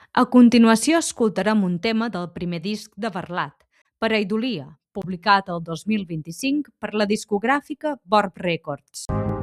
A continuació escoltarem un tema del primer disc de Barlat, Pareidolia, publicat el 2025 per la discogràfica Borb Records.